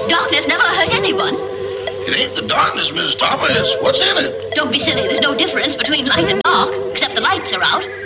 Darkness never hurt anyone. It ain't the darkness, Miss Topper. It's what's in it. Don't be silly. There's no difference between light and dark, except the lights are out.